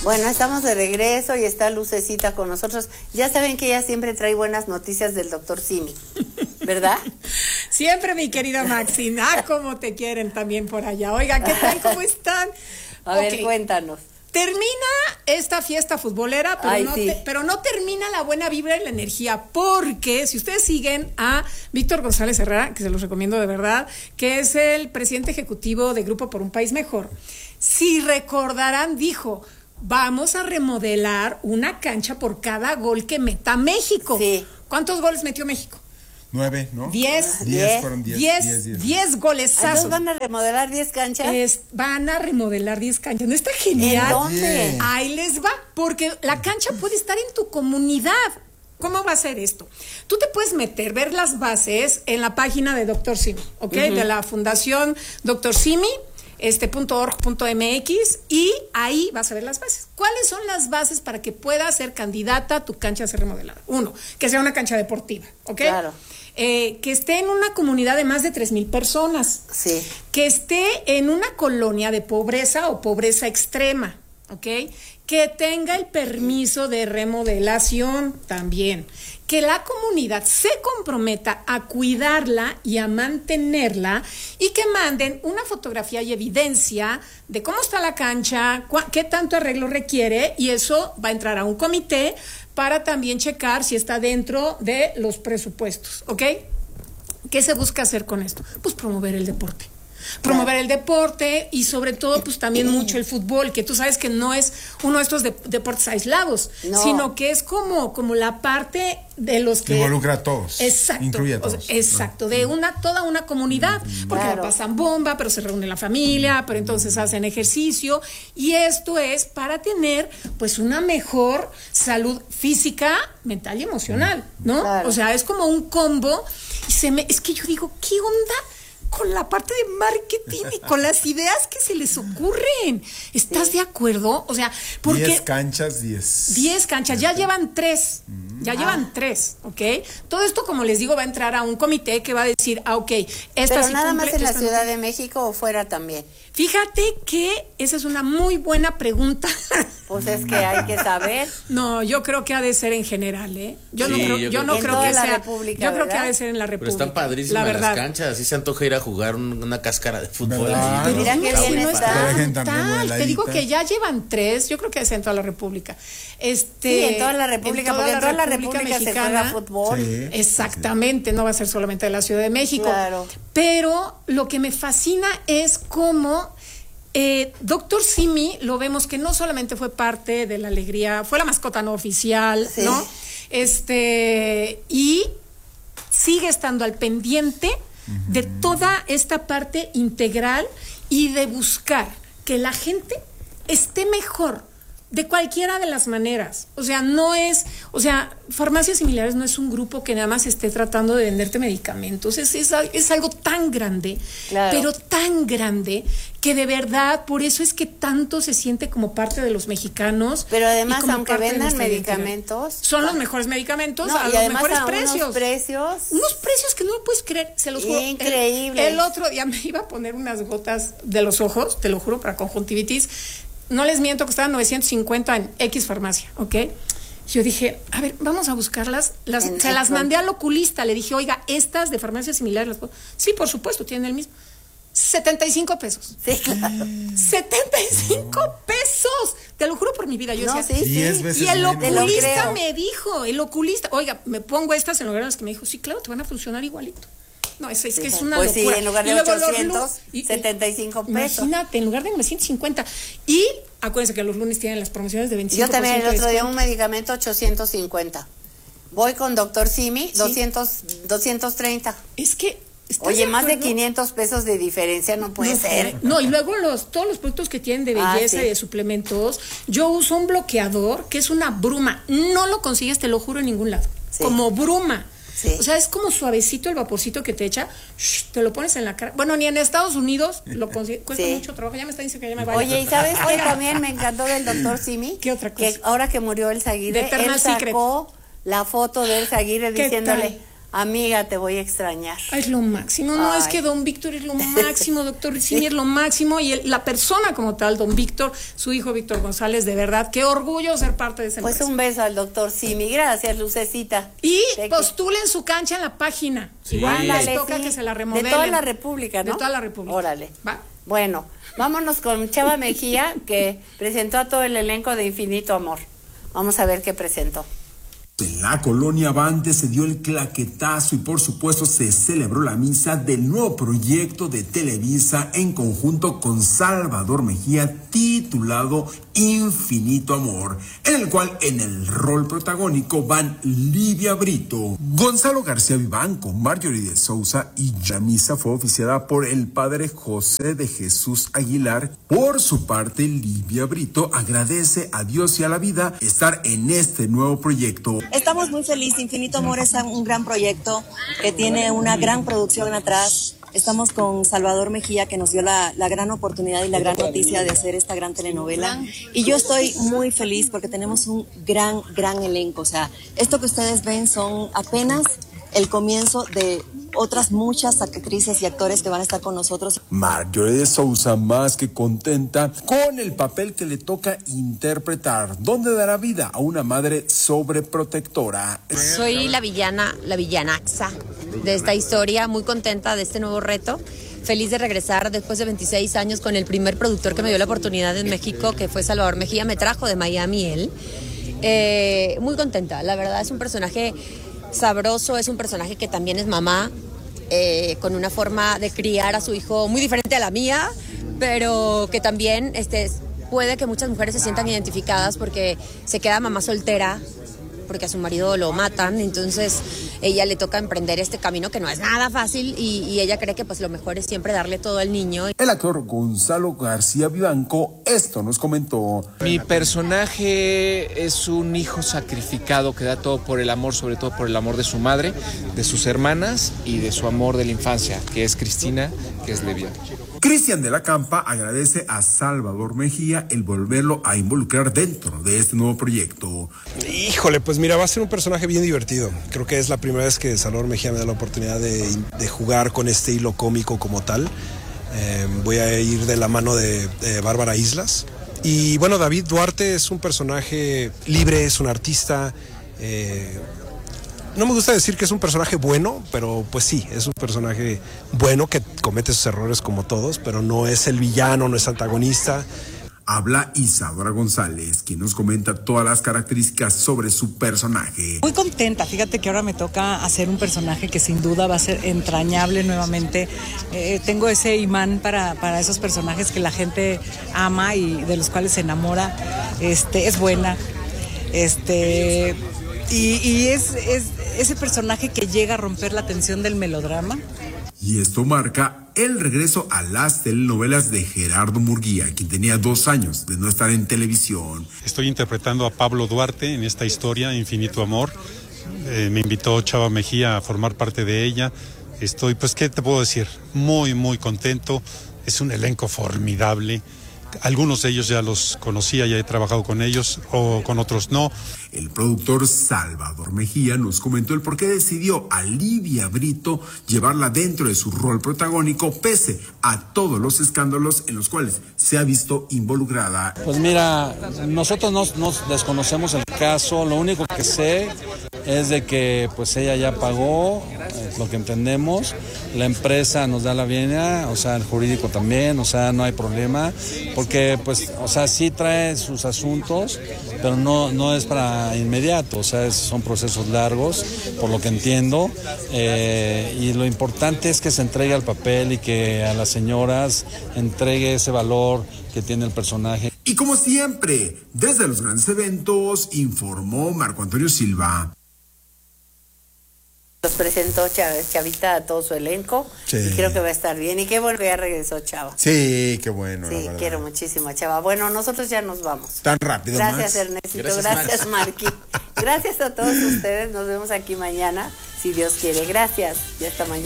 Bueno, estamos de regreso y está Lucecita con nosotros. Ya saben que ella siempre trae buenas noticias del doctor Simi, ¿verdad? Siempre, mi querida Maxine. Cómo te quieren también por allá. Oigan, ¿qué tal? ¿Cómo están? A ver, cuéntanos. Termina esta fiesta futbolera, pero no termina la buena vibra y la energía, porque si ustedes siguen a Víctor González Herrera, que se los recomiendo de verdad, que es el presidente ejecutivo de Grupo por un País Mejor, si recordarán, dijo: vamos a remodelar una cancha por cada gol que meta México. Sí. ¿Cuántos goles metió México? 9, ¿no? 10 golesazos. ¿Entonces van a remodelar 10 canchas? Van a remodelar 10 canchas. ¿No está genial? ¿En dónde? Ahí les va, porque la cancha puede estar en tu comunidad. ¿Cómo va a ser esto? Tú te puedes ver las bases en la página de Dr. Simi, ¿ok? Uh-huh. De la Fundación Dr. Simi. .org.mx, y ahí vas a ver las bases. ¿Cuáles son las bases para que pueda ser candidata a tu cancha a ser remodelada? 1, que sea una cancha deportiva, ¿ok? Claro. Que esté en una comunidad de más de 3,000 personas. Sí. Que esté en una colonia de pobreza o pobreza extrema, ¿ok? Que tenga el permiso de remodelación también. Que la comunidad se comprometa a cuidarla y a mantenerla, y que manden una fotografía y evidencia de cómo está la cancha, qué tanto arreglo requiere, y eso va a entrar a un comité para también checar si está dentro de los presupuestos, ¿ok? ¿Qué se busca hacer con esto? Pues promover el deporte. Promover el deporte, y sobre todo pues también mucho el fútbol, que tú sabes que no es uno de estos deportes aislados, sino que es como la parte de los que involucra a todos. Exacto. Incluye a todos. Exacto, de toda una comunidad, porque la pasan bomba, pero se reúne la familia, pero entonces hacen ejercicio, y esto es para tener pues una mejor salud física, mental y emocional, ¿no? Claro. O sea, es como un combo, y es que yo digo, ¿qué onda con la parte de marketing y con las ideas que se les ocurren? ¿Estás de acuerdo? O sea, porque 10 canchas, 10 canchas, ya llevan 3. Llevan 3, ¿ok? Todo esto, como les digo, va a entrar a un comité que va a decir, ok, esta ¿pero sí nada cumple, más en la Ciudad de México o fuera también? Fíjate que esa es una muy buena pregunta. Pues es que hay que saber. No, yo creo que ha de ser en general, ¿eh? Yo no creo que sea. República, yo creo que ha de ser en la República. Pero están padrísimas las canchas, así se antoja ir a jugar una cáscara de fútbol. Pero mira qué bien está. Te digo que ya llevan 3, yo creo que es en toda la República. Sí, en toda la República, porque en toda la República Mexicana se juega fútbol. Sí, exactamente, no va a ser solamente de la Ciudad de México. Claro. Pero lo que me fascina es cómo Dr. Simi, lo vemos que no solamente fue parte de la alegría, fue la mascota no oficial, sí, ¿no? Y sigue estando al pendiente de toda esta parte integral y de buscar que la gente esté mejor de cualquiera de las maneras. Farmacias Similares no es un grupo que nada más esté tratando de venderte medicamentos, es algo tan grande, claro, pero tan grande, que de verdad, por eso es que tanto se siente como parte de los mexicanos. Pero además, aunque vendan medicamentos, son los mejores medicamentos, a los mejores precios. Unos precios que no lo puedes creer, se los juro. Increíble. El otro día me iba a poner unas gotas de los ojos, te lo juro, para conjuntivitis. No les miento, costaban 950 en X farmacia, ¿ok? Yo dije, a ver, vamos a buscarlas. Se las mandé al oculista, le dije, oiga, estas de farmacias similares, sí, por supuesto, tienen el mismo. 75 pesos. Sí, claro. 75 pesos. Te lo juro por mi vida. Yo decía, 10 veces. Y el oculista me dijo, oiga, me pongo estas en lugar de las que me dijo, sí, claro, te van a funcionar igualito. No, es que es una locura. Sí, en lugar de 875 pesos. Imagínate, en lugar de 950. Y acuérdense que los lunes tienen las promociones de 25%. Yo también el otro día un medicamento 850. Voy con Dr. Simi, sí, 230. Es que oye, más de 500 pesos de diferencia no puede ser. No, y luego todos los productos que tienen de belleza y de suplementos. Yo uso un bloqueador que es una bruma. No lo consigues, te lo juro, en ningún lado. Sí. Como bruma. Sí. O sea, es como suavecito el vaporcito que te echa, te lo pones en la cara. Bueno, ni en Estados Unidos lo consigues, cuesta mucho trabajo. Ya me está diciendo que ya me vaya. Oye, ¿y sabes qué también me encantó del doctor Simi? ¿Qué otra cosa? Que ahora que murió Elsa Aguirre, él sacó la foto de Elsa Aguirre diciéndole, amiga, te voy a extrañar. Es lo máximo, no, es que don Víctor es lo máximo, doctor Simi es lo máximo, y la persona como tal, don Víctor, su hijo Víctor González, de verdad, qué orgullo ser parte de ese Pues un beso al doctor Simi, gracias, Lucecita. Y postulen su cancha en la página. Sí. Igual les Ándale, toca sí. que se la remodelen. De toda la República, ¿no? De toda la República. Órale. ¿Va? Bueno, vámonos con Chava Mejía, que presentó a todo el elenco de Infinito Amor. Vamos a ver qué presentó. En la colonia Abante se dio el claquetazo y por supuesto se celebró la misa del nuevo proyecto de Televisa en conjunto con Salvador Mejía titulado Infinito Amor, en el cual en el rol protagónico van Livia Brito, Gonzalo García Vivanco, Marjorie de Sousa y la misa fue oficiada por el padre José de Jesús Aguilar. Por su parte, Livia Brito agradece a Dios y a la vida estar en este nuevo proyecto. Estamos muy felices. Infinito Amor es un gran proyecto que tiene una gran producción atrás. Estamos con Salvador Mejía, que nos dio la gran oportunidad y la gran noticia de hacer esta gran telenovela. Y yo estoy muy feliz porque tenemos un gran elenco. O sea, esto que ustedes ven son apenas el comienzo de otras muchas actrices y actores que van a estar con nosotros. Marjorie de Sousa más que contenta con el papel que le toca interpretar, donde dará vida a una madre sobreprotectora. Soy la villanaxa de esta historia, muy contenta de este nuevo reto. Feliz de regresar después de 26 años con el primer productor que me dio la oportunidad en México, que fue Salvador Mejía, me trajo de Miami él. Muy contenta, la verdad es un personaje sabroso, es un personaje que también es mamá, con una forma de criar a su hijo muy diferente a la mía, pero que también puede que muchas mujeres se sientan identificadas porque se queda mamá soltera, porque a su marido lo matan, entonces ella le toca emprender este camino que no es nada fácil y ella cree que pues lo mejor es siempre darle todo al niño. El actor Gonzalo García Vivanco esto nos comentó. Mi personaje es un hijo sacrificado que da todo por el amor, sobre todo por el amor de su madre, de sus hermanas y de su amor de la infancia, que es Cristina, que es Livia. Cristian de la Campa agradece a Salvador Mejía el volverlo a involucrar dentro de este nuevo proyecto. Híjole, pues mira, va a ser un personaje bien divertido. Creo que es la primera vez que Salvador Mejía me da la oportunidad de jugar con este hilo cómico como tal. Voy a ir de la mano de Bárbara Islas. Y bueno, David Duarte es un personaje libre, es un artista. No me gusta decir que es un personaje bueno, pero pues sí, es un personaje bueno que comete sus errores como todos, pero no es el villano, no es antagonista. Habla Isadora González, quien nos comenta todas las características sobre su personaje. Muy contenta, fíjate que ahora me toca hacer un personaje que sin duda va a ser entrañable nuevamente. Tengo ese imán para esos personajes que la gente ama y de los cuales se enamora. Es buena. Y es ese personaje que llega a romper la tensión del melodrama. Y esto marca el regreso a las telenovelas de Gerardo Murguía, quien tenía 2 años de no estar en televisión. Estoy interpretando a Pablo Duarte en esta historia, Infinito Amor. Me invitó Chava Mejía a formar parte de ella. Estoy, pues, ¿qué te puedo decir? Muy, muy contento. Es un elenco formidable. Algunos de ellos ya los conocía, ya he trabajado con ellos, o con otros no. El productor Salvador Mejía nos comentó el por qué decidió a Livia Brito llevarla dentro de su rol protagónico, pese a todos los escándalos en los cuales se ha visto involucrada. Pues mira, nosotros no desconocemos el caso, lo único que sé es de que pues ella ya pagó, lo que entendemos, la empresa nos da la venia, o sea, el jurídico también, o sea, no hay problema, porque pues, o sea, sí trae sus asuntos, pero no es para inmediato, o sea, son procesos largos, por lo que entiendo, y lo importante es que se entregue al papel y que a las señoras entregue ese valor que tiene el personaje. Y como siempre, desde los grandes eventos, informó Marco Antonio Silva. Los presentó Chavita a todo su elenco, sí. Y creo que va a estar bien. Y qué bueno que ya regresó Chava. Sí, qué bueno. Sí, quiero muchísimo a Chava. Bueno, nosotros ya nos vamos. Tan rápido. Gracias, Ernestito. Gracias, Marqui. Gracias a todos ustedes. Nos vemos aquí mañana, si Dios quiere. Gracias. Y hasta mañana.